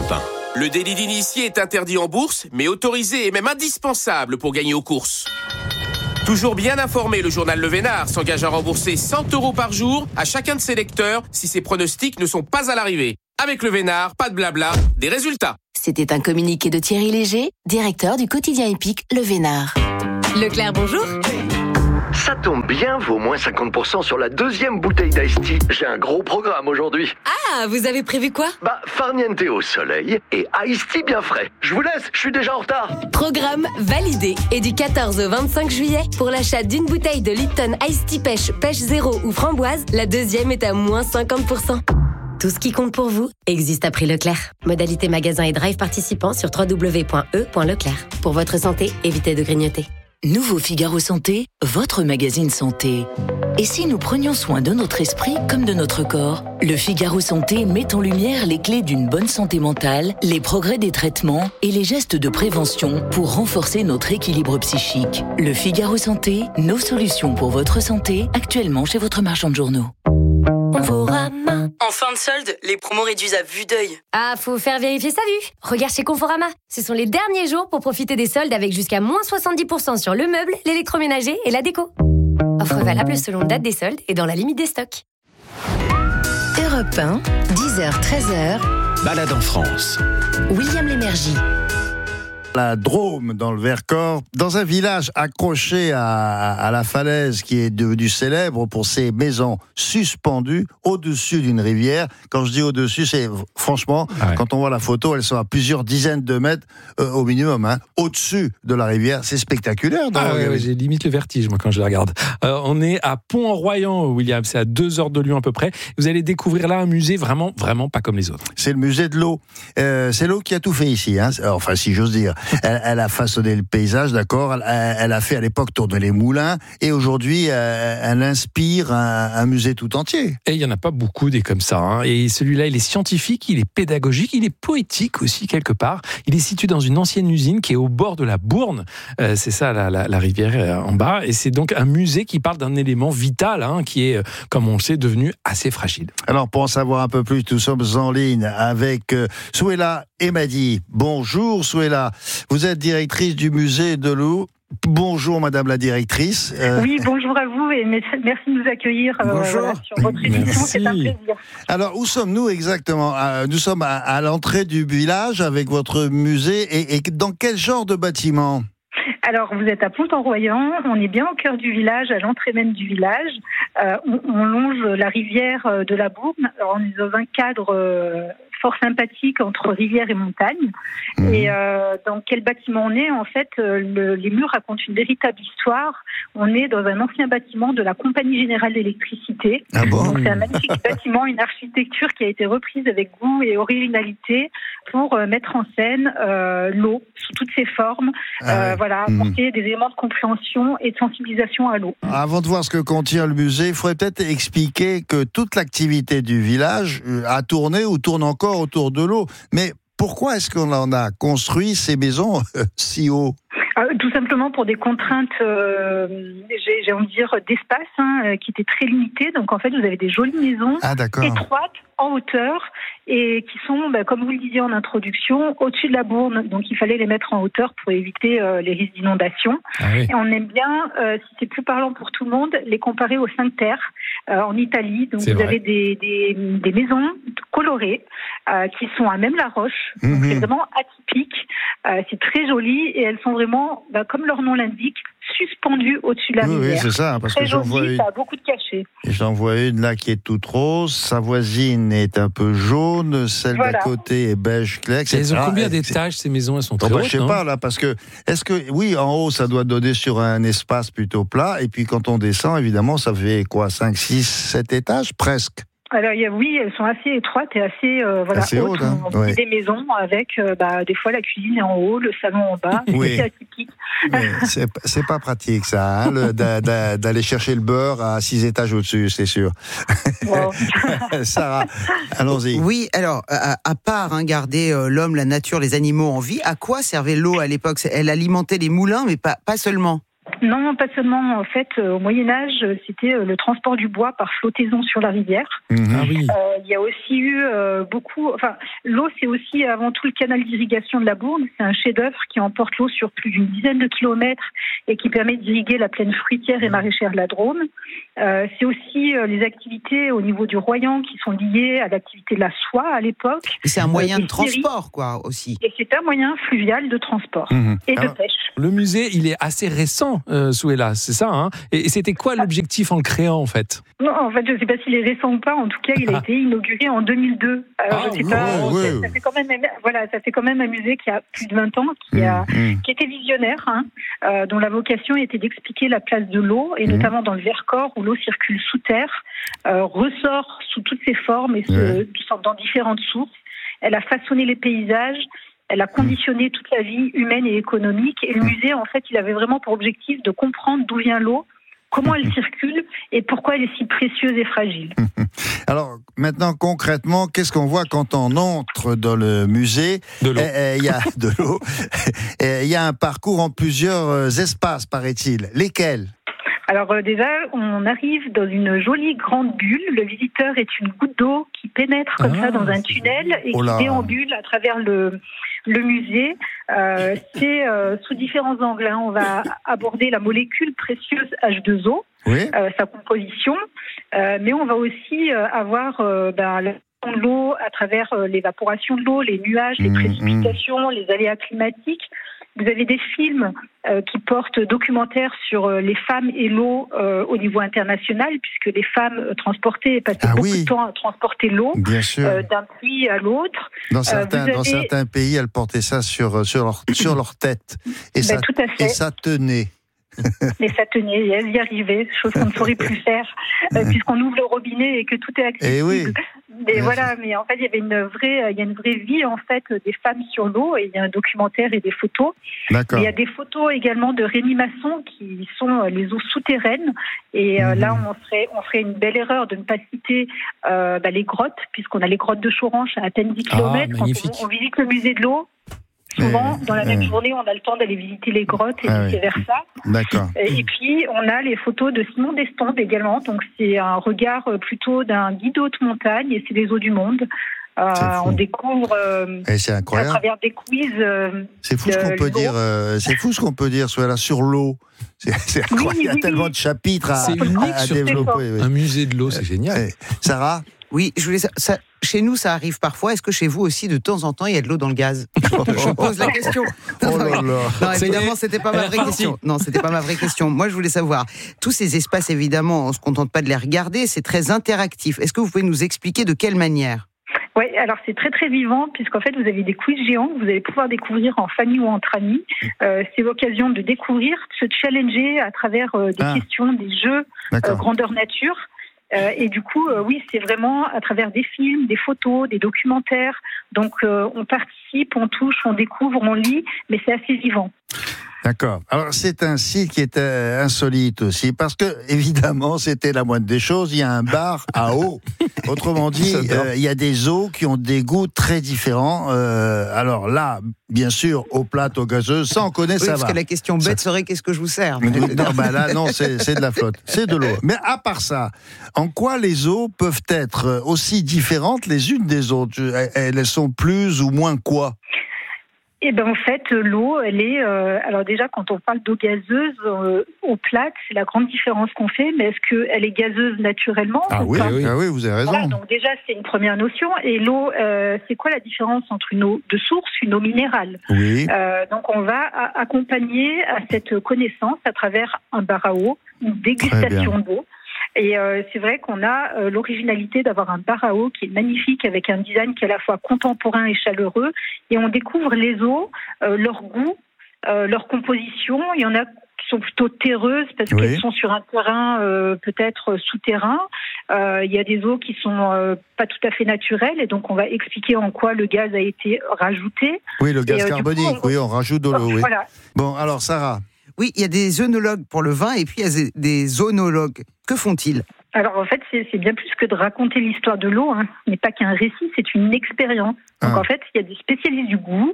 gagne-pain. Le délit d'initié est interdit en bourse, mais autorisé et même indispensable pour gagner aux courses. Toujours bien informé, le journal Le Vénard s'engage à rembourser 100 € par jour à chacun de ses lecteurs si ses pronostics ne sont pas à l'arrivée. Avec Le Vénard, pas de blabla, des résultats. C'était un communiqué de Thierry Léger, directeur du quotidien épique Le Vénard. Leclerc, bonjour. Ça tombe bien, vaut moins 50% sur la deuxième bouteille d'Ice Tea. J'ai un gros programme aujourd'hui. Ah, vous avez prévu quoi ? Farniente au soleil et Ice Tea bien frais. Je vous laisse, je suis déjà en retard. Programme validé. Et du 14 au 25 juillet, pour l'achat d'une bouteille de Lipton Ice Tea Pêche Zéro ou Framboise, la deuxième est à moins 50%. Tout ce qui compte pour vous existe à prix Leclerc. Modalité magasin et drive participants sur www.e.leclerc. Pour votre santé, évitez de grignoter. Nouveau Figaro Santé, votre magazine santé. Et si nous prenions soin de notre esprit comme de notre corps ? Le Figaro Santé met en lumière les clés d'une bonne santé mentale, les progrès des traitements et les gestes de prévention pour renforcer notre équilibre psychique. Le Figaro Santé, nos solutions pour votre santé, actuellement chez votre marchand de journaux. Conforama. En fin de solde, les promos réduisent à vue d'œil. Ah, faut faire vérifier sa vue. Regarde chez Conforama. Ce sont les derniers jours pour profiter des soldes avec jusqu'à moins 70% sur le meuble, l'électroménager et la déco. Offre valable selon date des soldes et dans la limite des stocks. Europe 1, 10h-13h. Balade en France. William Lémergie. La Drôme, dans le Vercors, dans un village accroché à la falaise qui est devenu célèbre pour ses maisons suspendues au-dessus d'une rivière. Quand je dis au-dessus, c'est franchement, quand on voit la photo, elles sont à plusieurs dizaines de mètres au minimum, au-dessus de la rivière. C'est spectaculaire. J'ai limite le vertige, moi, quand je la regarde. On est à Pont-en-Royant, William, c'est à 2 heures de Lyon à peu près. Vous allez découvrir là un musée vraiment pas comme les autres. C'est le musée de l'eau. C'est l'eau qui a tout fait ici, enfin, si j'ose dire. Elle a façonné le paysage, d'accord. Elle a fait à l'époque tourner les moulins, et aujourd'hui, elle inspire un musée tout entier. Et il y en a pas beaucoup des comme ça. Et celui-là, il est scientifique, il est pédagogique, il est poétique aussi quelque part. Il est situé dans une ancienne usine qui est au bord de la Bourne. C'est ça, la rivière en bas. Et c'est donc un musée qui parle d'un élément vital, qui est, comme on le sait, devenu assez fragile. Alors, pour en savoir un peu plus, nous sommes en ligne avec Souela Emadi. Bonjour Souela. Vous êtes directrice du musée de l'eau. Bonjour Madame la directrice. Oui, bonjour à vous et merci de nous accueillir sur votre émission, c'est un plaisir. Alors, où sommes-nous exactement ? Nous sommes à l'entrée du village avec votre musée, et dans quel genre de bâtiment ? Alors, vous êtes à Pont-en-Royant, on est bien au cœur du village, à l'entrée même du village. On longe la rivière de la Bourne. Alors, on est dans un cadre fort sympathique entre rivière et montagne. Et dans quel bâtiment on est ? En fait, les murs racontent une véritable histoire. On est dans un ancien bâtiment de la Compagnie Générale d'Électricité. Ah bon ? Donc, c'est un magnifique bâtiment, une architecture qui a été reprise avec goût et originalité pour mettre en scène l'eau sous toutes ses formes. Apporter des éléments de compréhension et de sensibilisation à l'eau. Avant de voir ce que contient le musée, il faudrait peut-être expliquer que toute l'activité du village a tourné ou tourne encore autour de l'eau. Mais pourquoi est-ce qu'on en a construit ces maisons si haut ? Tout simplement pour des contraintes, j'ai envie de dire, d'espace, qui étaient très limitées. Donc en fait, vous avez des jolies maisons étroites, en hauteur, et qui sont, comme vous le disiez en introduction, au-dessus de la Bourne. Donc il fallait les mettre en hauteur pour éviter les risques d'inondation. Et on aime bien, si c'est plus parlant pour tout le monde, les comparer aux Cinq Terres en Italie. Donc vous avez des maisons colorées qui sont à même la roche. Donc c'est vraiment atypique. C'est très joli et elles sont vraiment, comme leur nom l'indique, suspendues au-dessus de la rivière. Oui, c'est ça, parce que j'en vois une. Ça a beaucoup de cachets. J'en vois une là qui est toute rose, sa voisine est un peu jaune, celle d'à côté est beige clair, etc. Elles ont combien d'étages ces maisons ? Elles sont très hautes, je sais pas là, parce que en haut ça doit donner sur un espace plutôt plat, et puis quand on descend, évidemment, ça fait 5, 6, 7 étages presque. Alors oui, elles sont assez étroites et assez hautes. On vit des maisons avec des fois la cuisine est en haut, le salon en bas. C'est atypique. C'est pas pratique ça, d'aller chercher le beurre à 6 étages au-dessus, c'est sûr. Wow. Sarah, allons-y. Oui, alors à part garder l'homme, la nature, les animaux en vie, à quoi servait l'eau à l'époque ? Elle alimentait les moulins, mais pas seulement. Non, pas seulement. En fait, au Moyen-Âge, c'était le transport du bois par flottaison sur la rivière. Ah oui. Il y a aussi eu beaucoup... Enfin, l'eau, c'est aussi avant tout le canal d'irrigation de la Bourne. C'est un chef-d'œuvre qui emporte l'eau sur plus d'une dizaine de kilomètres et qui permet d'irriguer la plaine fruitière et maraîchère de la Drôme. C'est aussi les activités au niveau du Royan qui sont liées à l'activité de la soie à l'époque. Et c'est un moyen de transport, quoi, aussi. Et c'est un moyen fluvial de transport et de pêche. Le musée, il est assez récent, Souhela, c'est ça, hein? Et c'était quoi l'objectif en le créant, en fait? Non, en fait, je ne sais pas s'il est récent ou pas. En tout cas, il a été inauguré en 2002. Alors, je sais pas. Ça fait quand même, voilà, ça fait quand même un musée qui a plus de 20 ans, qui était visionnaire, dont la vocation était d'expliquer la place de l'eau, et notamment dans le Vercors, où l'eau circule sous terre, ressort sous toutes ses formes et dans différentes sources. Elle a façonné les paysages. Elle a conditionné toute la vie humaine et économique. Et le musée, en fait, il avait vraiment pour objectif de comprendre d'où vient l'eau, comment elle circule et pourquoi elle est si précieuse et fragile. Alors, maintenant, concrètement, qu'est-ce qu'on voit quand on entre dans le musée? De l'eau. Il y a de l'eau. Il y a un parcours en plusieurs espaces, paraît-il. Lesquels? Alors déjà, on arrive dans une jolie grande bulle. Le visiteur est une goutte d'eau qui pénètre comme ça dans un tunnel et qui déambule à travers le musée. C'est sous différents angles. On va aborder la molécule précieuse H2O, sa composition, mais on va aussi avoir l'eau à travers l'évaporation de l'eau, les nuages, les précipitations, les aléas climatiques. Vous avez des films qui portent documentaires sur les femmes et l'eau au niveau international, puisque les femmes transportaient et passaient beaucoup de temps à transporter l'eau d'un puits à l'autre. Dans certains pays, elles portaient ça sur leur tête. Et ça tenait. Mais ça tenait, et elles y arrivaient, chose qu'on ne saurait plus faire, puisqu'on ouvre le robinet et que tout est accessible. Et oui. Mais voilà, mais en fait, il y a une vraie vie en fait des femmes sur l'eau, et il y a un documentaire et des photos. D'accord. Il y a des photos également de Rémi Masson qui sont les eaux souterraines. Et là, on ferait une belle erreur de ne pas citer les grottes, puisqu'on a les grottes de Choranche à peine 10 km. Quand on visite le musée de l'eau, souvent, dans la même journée, on a le temps d'aller visiter les grottes et vice-versa. D'accord. Et puis, on a les photos de Simon Destondes également. Donc, c'est un regard plutôt d'un guide haute montagne, et c'est les eaux du monde. On découvre c'est incroyable. À travers des quiz. C'est fou ce qu'on peut dire. C'est fou ce qu'on peut dire sur l'eau. C'est incroyable. Il y a tellement de chapitres à développer. Un musée de l'eau, c'est génial. Sarah? Oui, je voulais ça. Chez nous, ça arrive parfois. Est-ce que chez vous aussi, de temps en temps, il y a de l'eau dans le gaz? Je pose la question. Non, évidemment, c'était pas ma vraie question. Non, c'était pas ma vraie question. Moi, je voulais savoir, tous ces espaces, évidemment, on se contente pas de les regarder, c'est très interactif. Est-ce que vous pouvez nous expliquer de quelle manière? Oui, alors c'est très très vivant, puisqu'en fait vous avez des quiz géants que vous allez pouvoir découvrir en famille ou entre amis. C'est l'occasion de découvrir, de se challenger à travers des questions, des jeux grandeur nature. Et du coup, c'est vraiment à travers des films, des photos, des documentaires. Donc on participe, on touche, on découvre, on lit, mais c'est assez vivant. D'accord. Alors, c'est un site qui est insolite aussi, parce que, évidemment, c'était la moindre des choses, il y a un bar à eau. Autrement dit, il y a des eaux qui ont des goûts très différents. Alors là, bien sûr, eau plate, eau gazeuse, ça on connaît, ça va. Parce que la question bête serait, qu'est-ce que je vous sers? Non, là, non, c'est de la flotte, c'est de l'eau. Mais à part ça, en quoi les eaux peuvent être aussi différentes les unes des autres? Elles sont plus ou moins quoi? Eh ben en fait, l'eau, elle est... alors déjà, quand on parle d'eau gazeuse, eau plate, c'est la grande différence qu'on fait, mais est-ce qu'elle est gazeuse naturellement? Oui, vous avez raison. Voilà, donc déjà, c'est une première notion. Et l'eau, c'est quoi la différence entre une eau de source et une eau minérale? Oui. Donc on va accompagner à cette connaissance à travers un bar à eau, une dégustation d'eau. Et c'est vrai qu'on a l'originalité d'avoir un bar à eau qui est magnifique, avec un design qui est à la fois contemporain et chaleureux. Et on découvre les eaux, leur goût, leur composition. Il y en a qui sont plutôt terreuses parce qu'elles sont sur un terrain peut-être souterrain. Il y a des eaux qui sont pas tout à fait naturelles, et donc on va expliquer en quoi le gaz a été rajouté. Oui, le gaz carbonique, on rajoute de l'eau. Voilà. Bon, alors Sarah. Oui, il y a des œnologues pour le vin et puis il y a des zoonologues. Que font-ils? Alors en fait, c'est bien plus que de raconter l'histoire de l'eau. Ce n'est pas qu'un récit, c'est une expérience. Donc en fait, il y a des spécialistes du goût,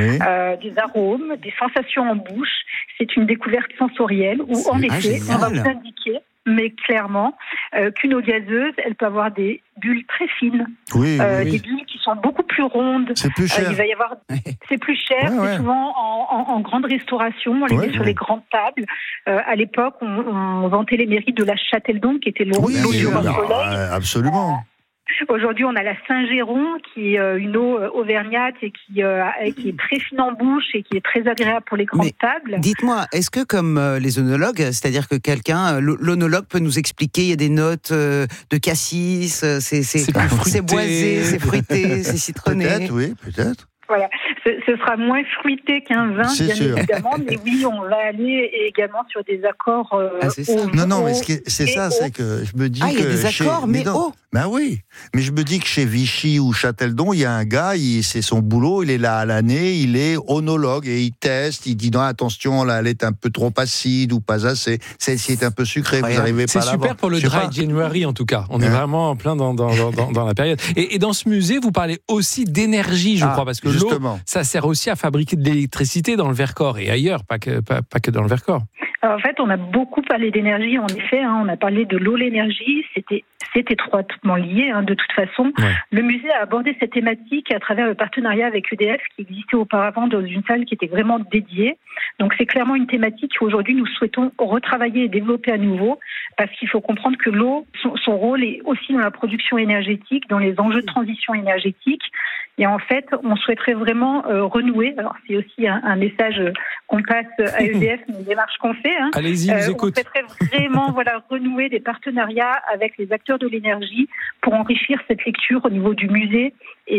des arômes, des sensations en bouche. C'est une découverte sensorielle où en effet, on va vous indiquer, mais clairement, qu'une eau gazeuse, elle peut avoir des bulles très fines, des bulles qui sont beaucoup plus rondes. C'est plus cher. Il va y avoir, c'est plus cher. C'est souvent en grande restauration. On les met sur les grandes tables. À l'époque, on vantait les mérites de la Châteldon, qui était l'eau du soleil. Absolument. Aujourd'hui, on a la Saint-Géron, qui est une eau auvergnate et qui est très fine en bouche et qui est très agréable pour les grandes tables. Dites-moi, est-ce que comme les œnologues, c'est-à-dire que l'œnologue peut nous expliquer, il y a des notes de cassis, c'est boisé, c'est fruité, c'est citronné. Peut-être, oui, peut-être. Voilà, ce sera moins fruité qu'un vin, bien évidemment, mais oui, on va aller également sur des accords. Non, mais c'est ça, c'est que je me dis que. Il y a des accords, mais eau. Ben oui, mais je me dis que chez Vichy ou Châteldon, il y a un gars, c'est son boulot, il est là à l'année, il est onologue et il teste, il dit non, attention, là, elle est un peu trop acide ou pas assez, celle-ci est un peu sucrée, vous n'arrivez pas à l'avoir. C'est super pour le Dry January en tout cas, on est vraiment en plein dans la période. Et dans ce musée, vous parlez aussi d'énergie, je crois, parce que l'eau, ça sert aussi à fabriquer de l'électricité dans le Vercors et ailleurs, pas que dans le Vercors. Alors, en fait, on a beaucoup parlé d'énergie, en effet, on a parlé de l'eau, l'énergie, c'est étroitement lié, de toute façon. Ouais. Le musée a abordé cette thématique à travers le partenariat avec EDF qui existait auparavant dans une salle qui était vraiment dédiée. Donc c'est clairement une thématique qu'aujourd'hui nous souhaitons retravailler et développer à nouveau, parce qu'il faut comprendre que l'eau, son rôle est aussi dans la production énergétique, dans les enjeux de transition énergétique. Et en fait, on souhaiterait vraiment renouer. Alors c'est aussi un message qu'on passe à EDF, une démarche qu'on fait. Allez-y, je vous écoute. On souhaiterait vraiment renouer des partenariats avec les acteurs de l'énergie pour enrichir cette lecture au niveau du musée et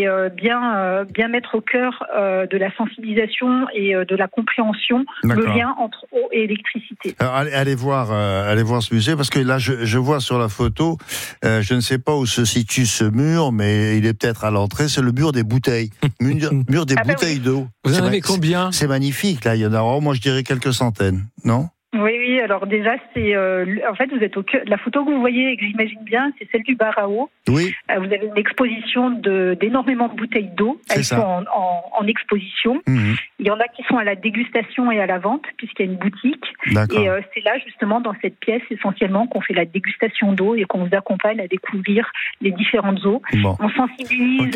bien mettre au cœur de la sensibilisation et de la compréhension le lien entre eau et électricité. Alors, allez voir ce musée, parce que là je vois sur la photo, je ne sais pas où se situe ce mur, mais il est peut-être à l'entrée, c'est le mur des bouteilles, mur des bouteilles d'eau. Vous en avez combien ? C'est magnifique, là, il y en a, moi je dirais quelques centaines, non ? Oui, alors déjà, c'est en fait, vous êtes au cœur. La photo que vous voyez, et que j'imagine bien, c'est celle du bar à eau. Oui. Vous avez une exposition d'énormément de bouteilles d'eau. Elles sont en exposition. Mmh. Il y en a qui sont à la dégustation et à la vente, puisqu'il y a une boutique. D'accord. Et c'est là, justement, dans cette pièce, essentiellement, qu'on fait la dégustation d'eau et qu'on vous accompagne à découvrir les différentes eaux. Bon. On sensibilise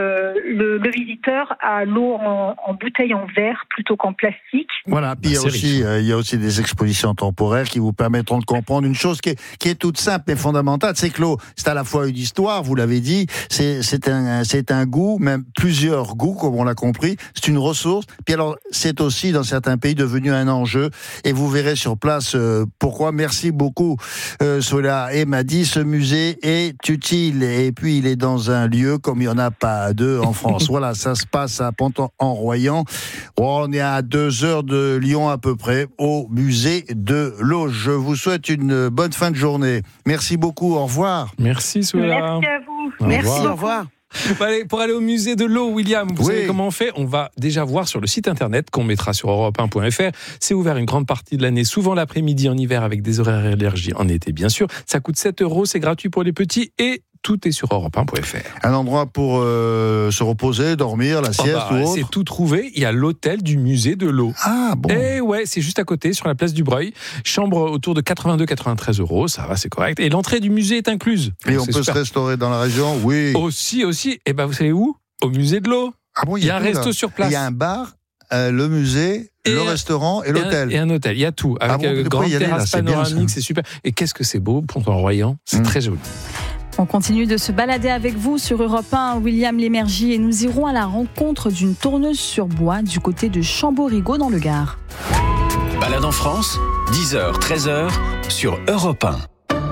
le visiteur à l'eau en bouteille en verre plutôt qu'en plastique. Voilà, puis il y a aussi des expositions temporaires qui vous permettront de comprendre une chose qui est toute simple mais fondamentale, c'est que l'eau, c'est à la fois une histoire, vous l'avez dit, c'est un goût, même plusieurs goûts, comme on l'a compris, c'est une ressource, puis alors c'est aussi dans certains pays devenu un enjeu, et vous verrez sur place pourquoi. Merci beaucoup Sola et Madi, ce musée est utile, et puis il est dans un lieu comme il n'y en a pas deux en France. Voilà, ça se passe à Pont-en-Royan, on est à 2 heures de Lyon à peu près, au musée de l'eau. Je vous souhaite une bonne fin de journée. Merci beaucoup, au revoir. Merci Sola. Merci à vous. Merci, au revoir. Pour aller au musée de l'eau, William, vous savez comment on fait ? On va déjà voir sur le site internet qu'on mettra sur europe1.fr. C'est ouvert une grande partie de l'année, souvent l'après-midi en hiver avec des horaires élargis en été bien sûr. Ça coûte 7 €, c'est gratuit pour les petits et tout est sur europe1.fr. Un endroit pour se reposer, dormir, la sieste ou autre. C'est tout trouvé. Il y a l'hôtel du musée de l'eau. Ah bon. Et ouais, c'est juste à côté, sur la place du Breuil. Chambre autour de 82-93 €. Ça va, c'est correct. Et l'entrée du musée est incluse. Et on peut se restaurer dans la région, oui. Aussi. Et vous savez où ? Au musée de l'eau. Ah bon, il y a un resto sur place. Il y a un bar, le musée, le restaurant et l'hôtel. Et un hôtel. Il y a tout. Avec grande terrasse panoramique, c'est super. Et qu'est-ce que c'est beau, Pont-en-Royan. C'est très joli. On continue de se balader avec vous sur Europe 1, William Lémergie, et nous irons à la rencontre d'une tourneuse sur bois du côté de Chamborigot dans le Gard. Balade en France, 10h, 13h sur Europe 1.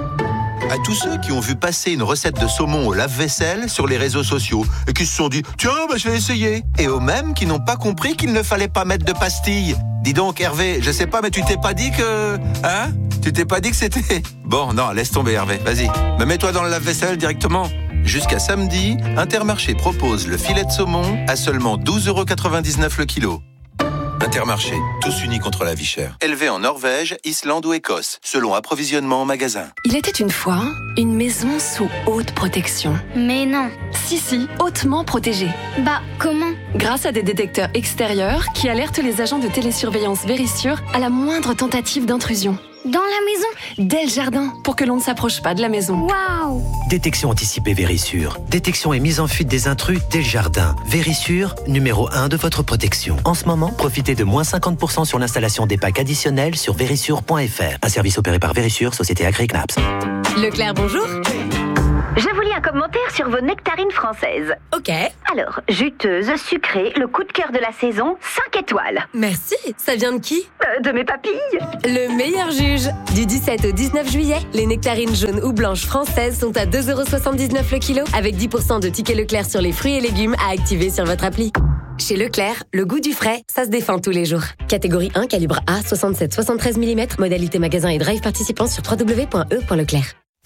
À tous ceux qui ont vu passer une recette de saumon au lave-vaisselle sur les réseaux sociaux et qui se sont dit « Tiens, je vais essayer ». Et aux mêmes qui n'ont pas compris qu'il ne fallait pas mettre de pastilles. Dis donc Hervé, je sais pas, mais tu t'es pas dit que... Hein ? Tu t'es pas dit que c'était... Bon, non, laisse tomber Hervé, vas-y. Mais mets-toi dans le lave-vaisselle directement. Jusqu'à samedi, Intermarché propose le filet de saumon à seulement 12,99 € le kilo. Intermarché, tous unis contre la vie chère. Élevé en Norvège, Islande ou Écosse, selon approvisionnement en magasin. Il était une fois une maison sous haute protection. Mais non. Si, hautement protégée. Bah, comment ? Grâce à des détecteurs extérieurs qui alertent les agents de télésurveillance Vérissure à la moindre tentative d'intrusion. Dans la maison ? Dès le jardin, pour que l'on ne s'approche pas de la maison. Waouh ! Détection anticipée Vérissure. Détection et mise en fuite des intrus dès le jardin. Vérissure, numéro 1 de votre protection. En ce moment, profitez de moins 50% sur l'installation des packs additionnels sur vérissure.fr. Un service opéré par Vérissure, société Agric Naps. Leclerc, bonjour. Je vous lis un commentaire sur vos nectarines françaises. Ok. Alors, juteuse, sucrée, le coup de cœur de la saison, 5 étoiles. Merci. Ça vient de qui ? De mes papilles. Le meilleur juge. Du 17 au 19 juillet, les nectarines jaunes ou blanches françaises sont à 2,79€ le kilo, avec 10% de tickets Leclerc sur les fruits et légumes à activer sur votre appli. Chez Leclerc, le goût du frais, ça se défend tous les jours. Catégorie 1, calibre A, 67-73 mm, modalité magasin et drive participant sur www.e.leclerc.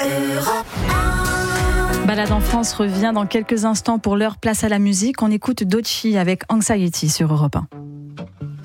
Balade en France revient dans quelques instants. Pour l'heure, place à la musique. On écoute Doechii avec Anxiety sur Europe 1.